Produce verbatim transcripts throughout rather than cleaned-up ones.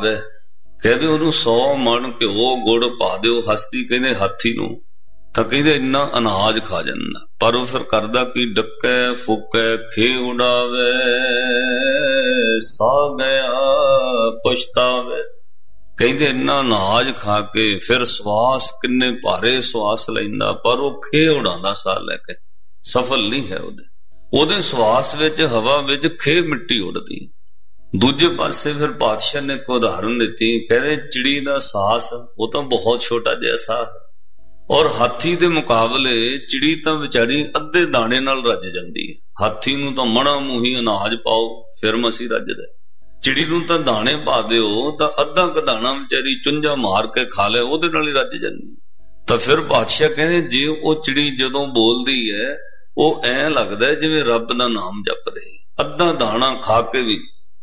खावे, कहते उन्होंने सौ मन घ्यो गुड़ पा दिओ हस्ती कहते हाथी नूं, तां कहते इन्ना अनाज खा जांदा। पर वो फिर करदा कि डकै फूकै खे उड़ावे, सा गया पछतावे। कहते इन्ना अनाज खा के फिर श्वास किन्ने भारे श्वास लैंदा, पर वो खे उड़ांदा साह लैके, सफल नहीं है उहदे उहदे श्वास विच हवा विच खे मिट्टी उड़दी। दूजे पासे फिर पातशाह ने एक उदाहरण दी, कहते चिड़ी दा सास वो तो बहुत छोटा जिहा साह है, और हाथी दे मुकाबले चिड़ी तां विचारी अद्धे दाणे नाल रज जांदी है। हाथी नूं तां मणा मूही अनाज पाओ फिर मसी रजदा, चिड़ी नूं तां दाणे पा दिओ तां अद्धा क दाणा विचारी चुंझा मार के खा ले उहदे नाल ही रज जांदी। तां फिर पातशाह कहंदे जे वो चिड़ी जदों बोलदी है वो ऐ लगदा है जिवें रब दा नाम जप रही, अद्धा दाणा खा के भी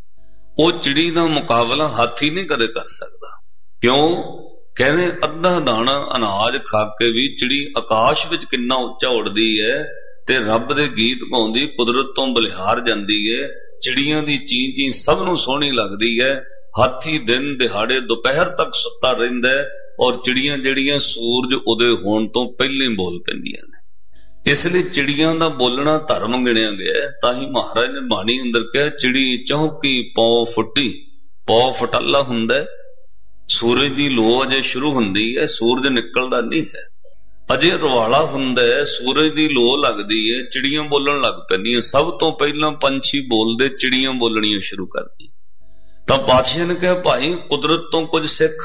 वो चिड़ी दा मुकाबला हाथी नहीं कदे कर सकदा। क्यों? कहने अद्धा दाना अनाज खा के भी चिड़ी आकाश विच किन्ना उच्चा उड़दी है ते रब दे गीत गाउंदी कुदरत तो बलिहार जांदी है। चिड़ियां दी चीं चीं सब नूं सोहणी लगदी है। हाथी दिन दिहाड़े दोपहर तक सुत्ता रहिंदा है और चिड़ियां जिहड़ियां सूरज उदय होण तो पहले ही बोल पैंदियां ने। इसलिए चिड़ियां दा बोलना धर्म गिणिया गया। ताही महाराज ने बाणी अंदर कहा चिड़ी चौंकी पौ फुट्टी, पौ फटाला हुंदा है। सूरज की लो अजे शुरू हुंदी है, सूरज निकलदा नहीं है, अजे रवाला हुंदा है, सूरज की लो लगदी है, चिड़ियां बोलन लग पैंदियां। सब तो पहला पंछी बोलदे, चिड़ियां बोलनियां शुरू करदी। तां पातशाह ने कहा भाई कुदरत तो कुछ सिख।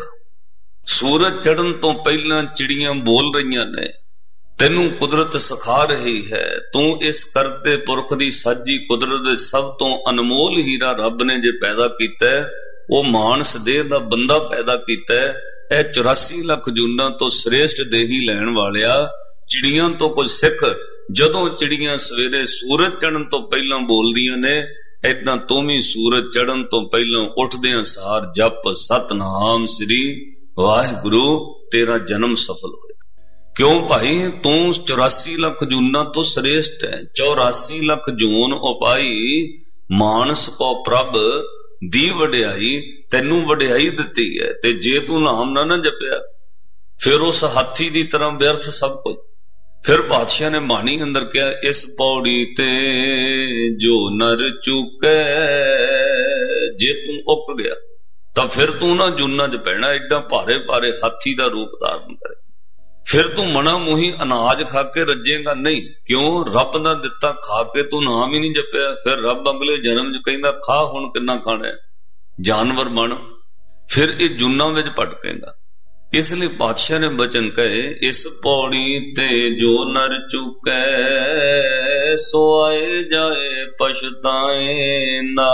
सूरज चढ़न तो पहला चिड़ियां बोल रहीआं ने, तेनू कुदरत सिखा रही है। तू इस करते पुरख दी साजी कुदरत दे सब तो अनमोल हीरा रब ने जे पैदा कीता है, वो मानस देह दा बंदा पैदा कीता है। ए चौरासी लख जूना तो श्रेष्ठ देही लैण वालिया, चिड़ियां तो कुछ सिख। जदों चिड़ियां सवेरे सूरज चढ़न तो पहला बोलदियां ने, ऐदां तू भी सूरज चढ़न तो पहला उठदियां सार जप सतनाम श्री वाहिगुरु, तेरा जन्म सफल हो। क्यों भाई तू चौरासी लख जूना तो श्रेष्ठ है। चौरासी लख जून उपाई मानस को प्रभ दी वडियाई, तेनू वडियाई दिती है। ते जे तू नाम ना ना जपिया फिर उस हाथी की तरह व्यर्थ सब कुछ। फिर पातशाह ने बाणी अंदर कहा इस पौड़ी ते जो नर चुकै, जे तू उक गया तो फिर तू ना जूना च पैना, एडा भारे भारे हाथी का रूप धारण करे। फिर तू मना मूही अनाज खा के रजेगा नहीं। क्यों? रब दा दिता खा के तू नाम ही नहीं जपिया। फिर रब अगले जन्म च कहंदा खा हुण किन्ना खाना है, जानवर बन। फिर ये जूना विच भटकेगा। इसलिए पातशाह ने बचन कहे इस पौड़ी ते जो नर चुकै, सो आए जाए पछताएंदा।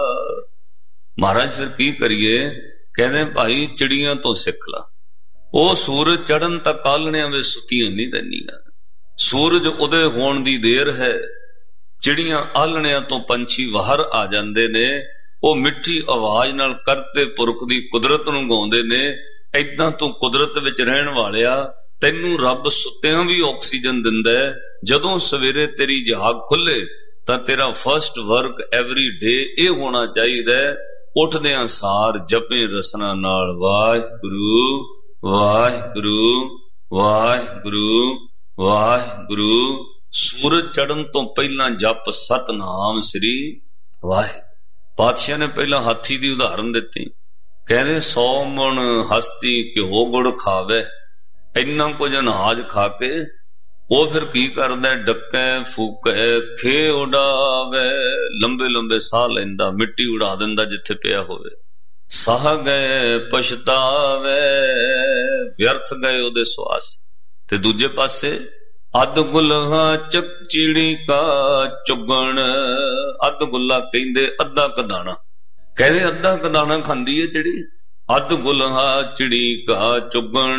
महाराज फिर की करिए? कहते भाई चिड़ियां तो सिख ला। वो सूरज चढ़न तक कालनियां वे सुतियां नहीं रहनियां। सूरज उदय होण दी देर है, चिड़ियां आलणियां तो पंछी बाहर आ जांदे ने। वो मिठी आवाज नाल करते पुरख दी कुदरत नूं गाउंदे ने। ऐदां तू कुदरत विच रहण वालिया, तैनू रब सुत्तियां भी ऑक्सीजन दिंदा है। जदों सवेरे तेरी जाग खुले तां तेरा फर्स्ट वर्क एवरी डे ये होना चाहिए, उठदियां सार जपे रसना नाल वाहिगुरू वाहिगुरू वाहिगुरू वाहिगुरू। सूरज चढ़न तो पहला जप सतनाम श्री वाहिगुरू। पातशाह ने पहला हाथी की उदाहरण दी। कहते सौ मन हस्ती घ्यो गुड़ खावे, इन्ना कुछ अनाज खा के वो फिर की करदा डकै फूकै खे उड़ावे। लंबे लंबे साह लैंदा, मिट्टी उड़ा दिंदा जिथे पिया होवे। साह गए पछतावे, व्यर्थ गए उहदे श्वास। ते दूजे पासे अध गुल्हा चक चिड़ी का चुगण। अध गुल्हा कहंदे अद्धा क दाना, कहदे अद्धा क दाना खांदी है चिड़ी। अध गुल्हा चिड़ी का चुगण,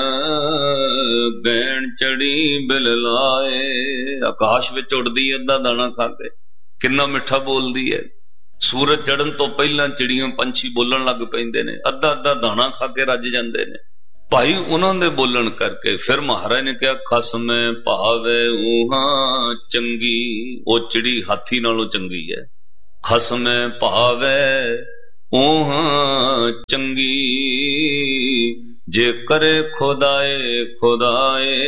गैण चढ़ी बिल लाए। आकाश विच उड़दी अद्धा दाना खा के, किन्ना मिठा बोलदी है। सूरज चढ़न तो पहला चिड़ियां पंछी बोलन लग पैंदे ने, अद्धा अद्धा दाना खा के रज जांदे ने। भाई उन्हां दे बोलन करके फिर महाराज ने कहा खसमे भावे ऊहा चंगी। वो चिड़ी हाथी नालों चंगी है। खसमे भावे ओह चंगी जे करे खुदाए खुदाए।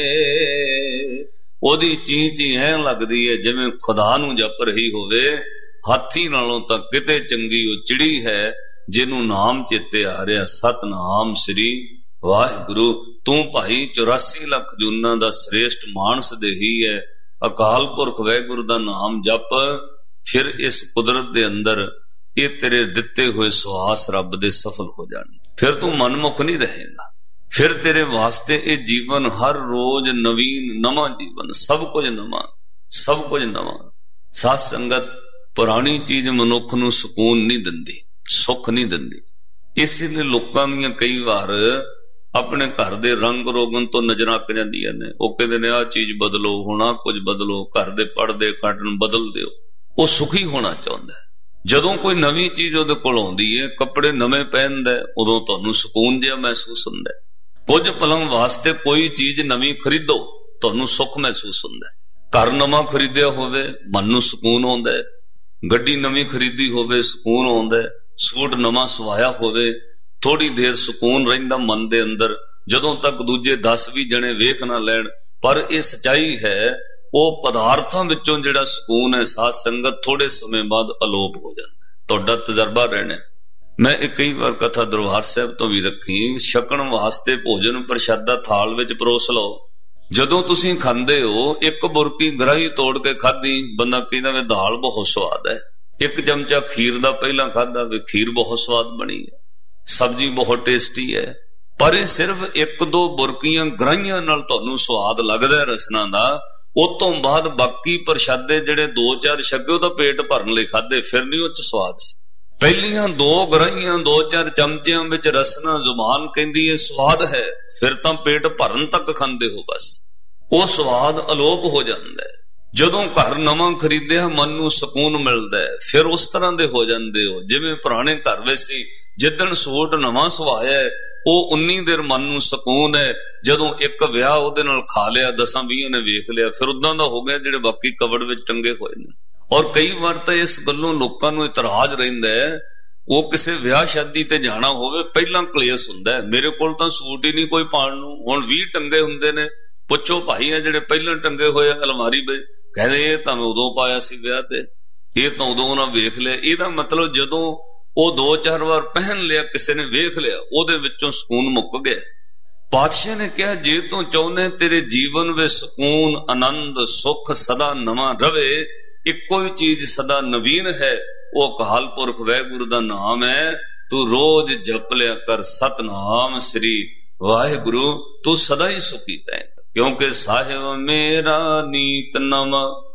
ओदी चीज ही ऐ लगदी है जिवें खुदा नूं जप रही होवे। हाथी नालों तां किते चंगी ओ चिड़ी है जिन्हों नाम चेते आ रहा सतनाम श्री वाहिगुरु। तू भाई चौरासी लख जूना दा श्रेष्ठ मानस देही है। अकाल पुरख वाहिगुरु दा नाम जप, फिर इस कुदरत दे अंदर ये तेरे दिते हुए सुहास रब दे सफल हो जाने। फिर तू मनमुख नहीं रहेगा। फिर तेरे वास्ते ये जीवन हर रोज नवीन नवा जीवन, सब कुछ नवा, सब कुछ नवा। साध संगत पुरानी चीज मनुख नूं सुकून नहीं दिंदी, सुख नहीं दिंदी। इसलिए लोकां दीयां कई वार अपने घर दे रंग रोगन तो नजर अक जांदियां ने। वो कहंदे ने आ चीज बदलो, हुण आ कुछ बदलो, घर दे पड़दे काटन बदल दिओ। वो सुखी होना चाहुंदा है। जदों कोई नवीं चीज उहदे कोल आउंदी है, कपड़े नवें पहनदा है, उदों तुहानूं सुकून जिहा महसूस हुंदा है। कुछ पलां वास्ते कोई चीज नवीं खरीदो, तुहानूं सुख महसूस हुंदा है। घर नवां खरीदिया होवे, मन नूं सुकून आउंदा है। गड्डी नवीं खरीदी होवे, सुकून आउंदा है। सूट नवां सवाया होवे, थोड़ी देर सुकून रहिंदा मन दे अंदर, जदों तक दूजे दस भी जने वेख ना लैण। पर यह सच्चाई है, वो पदार्थां विचों जिहड़ा सुकून है साध संगत थोड़े समय बाद अलोप हो जाता है। तुहाडा तजर्बा रहना। मैं एक कई बार कथा दरबार साहब तो भी रखी, छकण वास्ते भोजन प्रशादा थाल विच परोस लो। जदों तुसीं खांदे हो, एक बुरकी गराही तोड़ के खाधी, बंदा कहदा वे दाल बहुत स्वाद है। एक चमचा खीर दा पहला खाधा, वे खीर बहुत स्वाद बनी है, सब्जी बहुत टेस्टी है। पर यह सिर्फ एक दो बुरकियां गराहियां नाल तुहानूं स्वाद लगदा रसना दा। उस तो बाद बाकी प्रशादे जिहड़े दो चार छके उहदा पेट भरन लई खाधे, फिर नहीं उह च स्वाद सी। पहलियां दो गराहियां दो चार चमचियां विच रसना जुबान कहंदी है स्वाद है, फिर तां पेट भरन तक खांदे हो, बस वो स्वाद अलोप हो जाता है। जदों घर नवां खरीदिया मन नूं सुकून मिलदा है, फिर उस तरह दे हो जांदे हो जिवें पुराने घर विच सी। जिदन सूट नवां सवाया है, वो उन्नी देर मन नूं सुकून है। जदों एक विआह उहदे नाल खा लिया, दसां बीहां ने वेख लिया, फिर उदां दा हो गया जिहड़े बाकी कबड़ विच टंगे होए ने। और कई बार तो इस गल्लों लोकां नूं इतराज रहिंदा है, वो किसी विआह शादी ते जाना होवे पहलां कलेस हुंदा है, मेरे कोल तां सूट ही नहीं कोई पाण नूं, हुण भी टंगे हुंदे ने। पुछो भाई है जिहड़े पहलां टंगे होए अलमारी विच, कहदे इह तां मैं उदों पाया सी विआह ते, इह तां उदों ना वेख लिया। इहदा मतलब जदों वो दो चार बार पहन लिया, किसी ने वेख लिया, उहदे विचों सुकून मुक गया। पातशाह ने कहा जे तू चाहुंदे तेरे जीवन में सुकून आनंद सुख सदा नवा रवे, इक्को ही चीज सदा नवीन है, वो अकाल पुरख वाहिगुरु दा नाम है। तू रोज जप लिया कर सतनाम श्री वाहिगुरु, तू सदा ही सुखी रहेगा। क्योंकि साहिब मेरा नीत नवा